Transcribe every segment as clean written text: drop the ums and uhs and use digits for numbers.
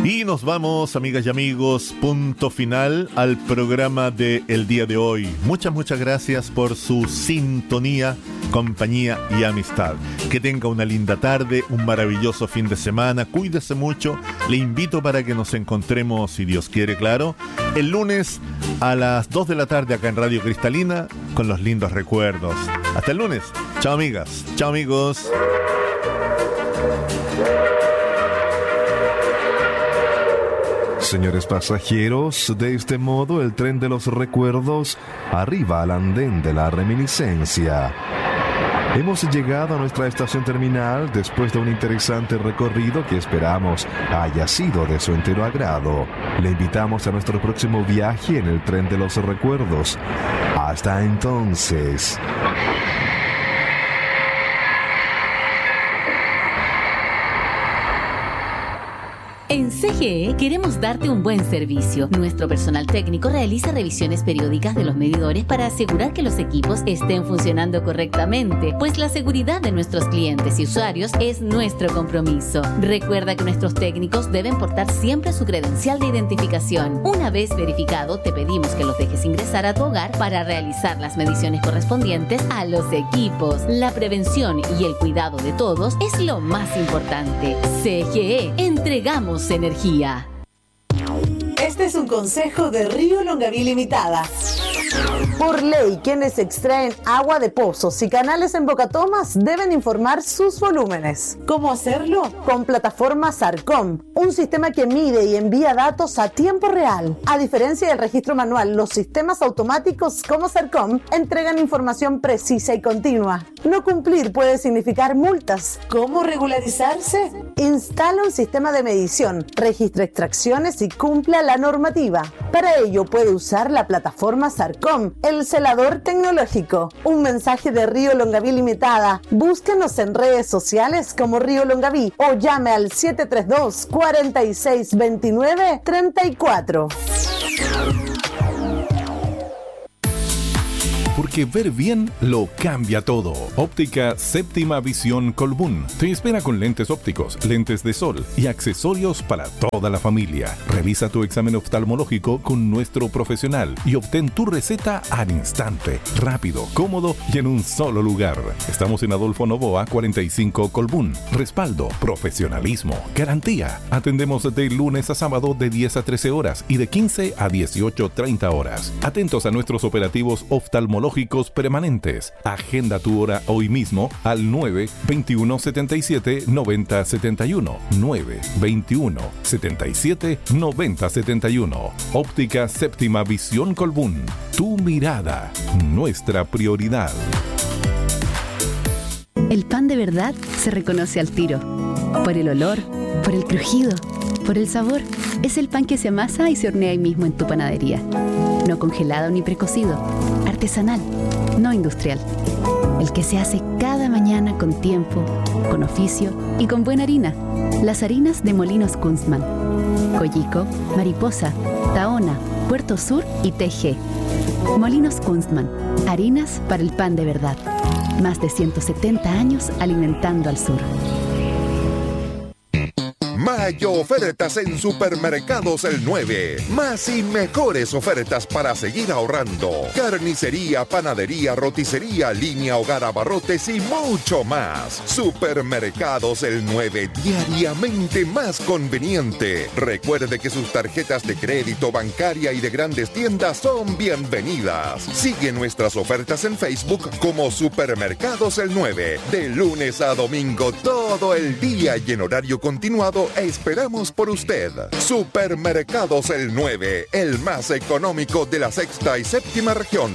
Y nos vamos, amigas y amigos, punto final al programa del día de hoy. Muchas gracias por su sintonía, compañía y amistad. Que tenga una linda tarde, un maravilloso fin de semana, cuídese mucho. Le invito para que nos encontremos, si Dios quiere, claro, el lunes a las 2 de la tarde acá en Radio Cristalina con los lindos recuerdos. Hasta el lunes. Chao, amigas. Chao, amigos. Señores pasajeros, de este modo el tren de los recuerdos arriba al andén de la reminiscencia. Hemos llegado a nuestra estación terminal después de un interesante recorrido que esperamos haya sido de su entero agrado. Le invitamos a nuestro próximo viaje en el tren de los recuerdos. Hasta entonces. En CGE queremos darte un buen servicio. Nuestro personal técnico realiza revisiones periódicas de los medidores para asegurar que los equipos estén funcionando correctamente, pues la seguridad de nuestros clientes y usuarios es nuestro compromiso. Recuerda que nuestros técnicos deben portar siempre su credencial de identificación. Una vez verificado, te pedimos que los dejes ingresar a tu hogar para realizar las mediciones correspondientes a los equipos. La prevención y el cuidado de todos es lo más importante. CGE, entregamos energía. Este es un consejo de Río Longaví Limitada. Por ley, quienes extraen agua de pozos y canales en Boca Tomas deben informar sus volúmenes. ¿Cómo hacerlo? Con plataforma Sarcom, un sistema que mide y envía datos a tiempo real. A diferencia del registro manual, los sistemas automáticos como Sarcom entregan información precisa y continua. No cumplir puede significar multas. ¿Cómo regularizarse? Instala un sistema de medición, registra extracciones y cumpla la normativa. Para ello puede usar la plataforma Sarcom, el celador tecnológico. Un mensaje de Río Longaví Limitada. Búscanos en redes sociales como Río Longaví o llame al 732 46 29 34. Porque ver bien lo cambia todo. Óptica Séptima Visión Colbún te espera con lentes ópticos, lentes de sol y accesorios para toda la familia. Revisa tu examen oftalmológico con nuestro profesional y obtén tu receta al instante, rápido, cómodo y en un solo lugar. Estamos en Adolfo Noboa 45 Colbún. Respaldo, profesionalismo, garantía. Atendemos de lunes a sábado de 10 a 13 horas y de 15 a 18:30 horas. Atentos a nuestros operativos oftalmológicos permanentes. Agenda tu hora hoy mismo al 921 77 90 71. 921 77 90 71. Óptica Séptima Visión Colbún. Tu mirada, nuestra prioridad. El pan de verdad se reconoce al tiro. Por el olor, por el crujido, por el sabor. Es el pan que se amasa y se hornea ahí mismo en tu panadería. No congelado ni precocido. Artesanal, no industrial. El que se hace cada mañana con tiempo, con oficio y con buena harina. Las harinas de Molinos Kunstmann. Coyico, Mariposa, Tahona, Puerto Sur y TG. Molinos Kunstmann. Harinas para el pan de verdad. Más de 170 años alimentando al sur. Mayo ofertas en Supermercados El 9. Más y mejores ofertas para seguir ahorrando. Carnicería, panadería, roticería, línea hogar, abarrotes y mucho más. Supermercados El 9, diariamente más conveniente. Recuerde que sus tarjetas de crédito, bancaria y de grandes tiendas son bienvenidas. Sigue nuestras ofertas en Facebook como Supermercados El 9. De lunes a domingo todo el día y en horario continuado esperamos por usted. Supermercados El 9, el más económico de la sexta y séptima región.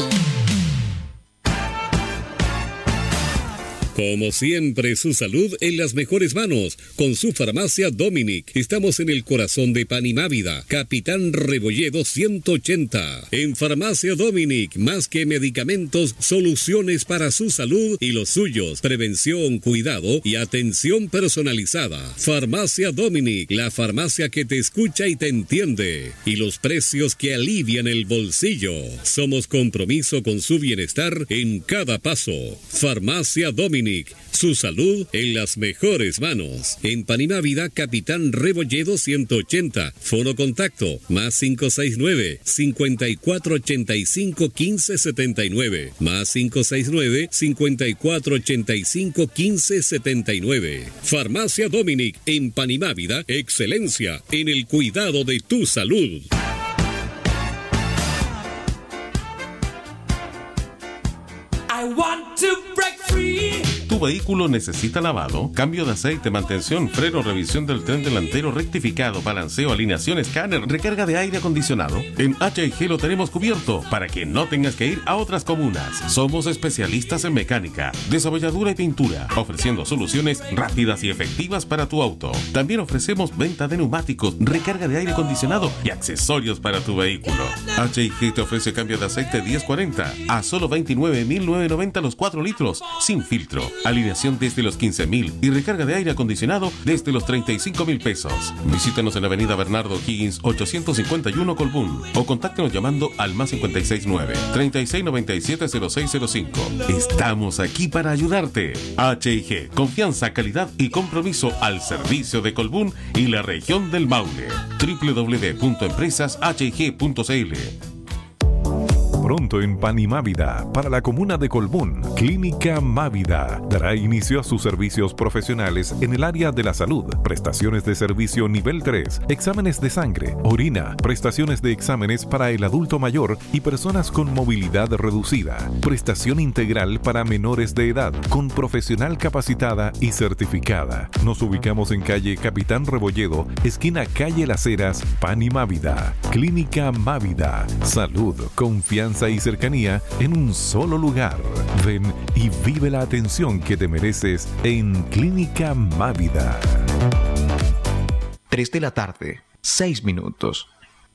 Como siempre, su salud en las mejores manos. Con su farmacia Dominic. Estamos en el corazón de Panimávida, Capitán Rebolledo 180. En Farmacia Dominic, más que medicamentos, soluciones para su salud y los suyos. Prevención, cuidado y atención personalizada. Farmacia Dominic, la farmacia que te escucha y te entiende. Y los precios que alivian el bolsillo. Somos compromiso con su bienestar en cada paso. Farmacia Dominic. Dominic. Su salud en las mejores manos. En Panimávida, Capitán Rebolledo 180. Fono contacto más 569-5485-1579. Más 569-5485-1579. Farmacia Dominic en Panimávida. Excelencia en el cuidado de tu salud. I want to break free. ¿Tu vehículo necesita lavado? Cambio de aceite, mantención, freno, revisión del tren delantero, rectificado, balanceo, alineación, escáner, recarga de aire acondicionado. En H&G lo tenemos cubierto para que no tengas que ir a otras comunas. Somos especialistas en mecánica, desabolladura y pintura, ofreciendo soluciones rápidas y efectivas para tu auto. También ofrecemos venta de neumáticos, recarga de aire acondicionado y accesorios para tu vehículo. H&G te ofrece cambio de aceite 1040 a solo 29.990 los 4 litros, sin filtro. Alineación desde los 15.000 y recarga de aire acondicionado desde los 35.000 pesos. Visítanos en Avenida Bernardo Higgins 851 Colbún o contáctenos llamando al más 569-3697-0605. Estamos aquí para ayudarte. H&G, confianza, calidad y compromiso al servicio de Colbún y la región del Maule. www.empresashg.cl. Pronto en Panimávida, para la comuna de Colbún, Clínica Mávida dará inicio a sus servicios profesionales en el área de la salud, prestaciones de servicio nivel 3, exámenes de sangre, orina, prestaciones de exámenes para el adulto mayor y personas con movilidad reducida, prestación integral para menores de edad, con profesional capacitada y certificada. Nos ubicamos en calle Capitán Rebolledo, esquina calle Las Heras, Panimávida. Clínica Mávida, salud, confianza y cercanía en un solo lugar. Ven y vive la atención que te mereces en Clínica Mávida. 3 de la tarde, 6 minutos.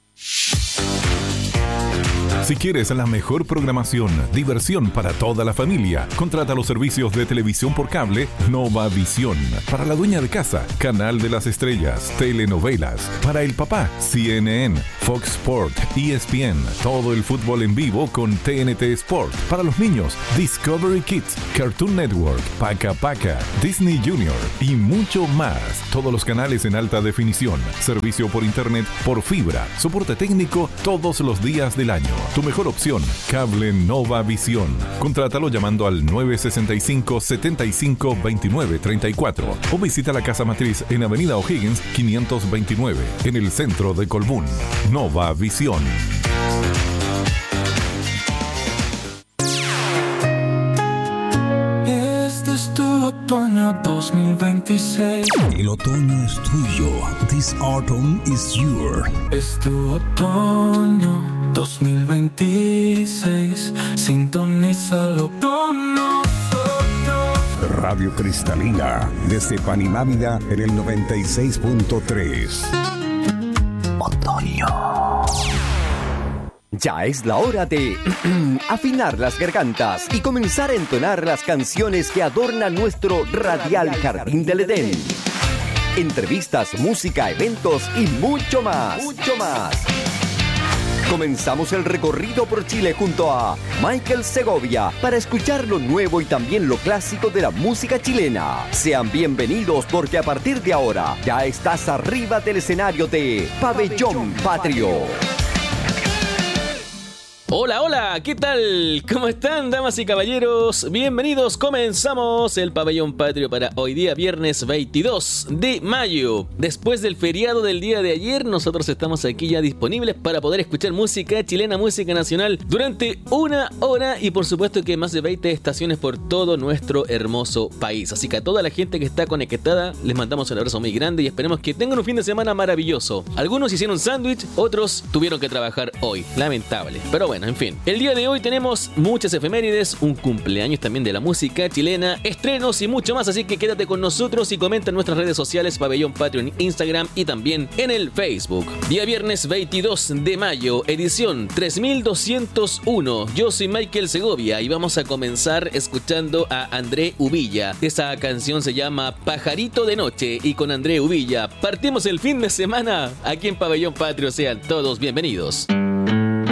Si quieres la mejor programación, diversión para toda la familia, contrata los servicios de televisión por cable Nova Visión. Para la dueña de casa, Canal de las Estrellas, telenovelas. Para el papá, CNN, Fox Sport, ESPN, todo el fútbol en vivo con TNT Sport. Para los niños, Discovery Kids, Cartoon Network, Paca Paca, Disney Junior y mucho más. Todos los canales en alta definición, servicio por internet, por fibra, soporte técnico todos los días del año. Tu mejor opción, Cable Nova Visión. Contrátalo llamando al 965-75-29-34 o visita la casa matriz en Avenida O'Higgins 529 en el centro de Colbún. Nova Visión. Este es tu otoño 2026. El otoño es tuyo. This autumn is yours. Es tu otoño 2026. Sintonízalo con nosotros. Radio Cristalina, desde Panimávida en el 96.3. Otoño. Ya es la hora de afinar las gargantas y comenzar a entonar las canciones que adornan nuestro radial Jardín del Edén. Entrevistas, música, eventos y mucho más. Comenzamos el recorrido por Chile junto a Michael Segovia para escuchar lo nuevo y también lo clásico de la música chilena. Sean bienvenidos porque a partir de ahora ya estás arriba del escenario de Pabellón Patrio. Hola, hola, ¿qué tal? ¿Cómo están, damas y caballeros? Bienvenidos, comenzamos el Pabellón Patrio para hoy día, viernes 22 de mayo. Después del feriado del día de ayer, nosotros estamos aquí ya disponibles para poder escuchar música chilena, música nacional, durante una hora y por supuesto que más de 20 estaciones por todo nuestro hermoso país. Así que a toda la gente que está conectada, les mandamos un abrazo muy grande y esperemos que tengan un fin de semana maravilloso. Algunos hicieron sándwich, otros tuvieron que trabajar hoy, lamentable, pero bueno. En fin, el día de hoy tenemos muchas efemérides, un cumpleaños también de la música chilena, estrenos y mucho más, así que quédate con nosotros y comenta en nuestras redes sociales, Pabellón Patrio en Instagram y también en el Facebook. Día viernes 22 de mayo, edición 3201. Yo soy Michael Segovia y vamos a comenzar escuchando a André Uvilla. Esa canción se llama Pajarito de Noche y con André Uvilla partimos el fin de semana aquí en Pabellón Patrio. Sean todos bienvenidos.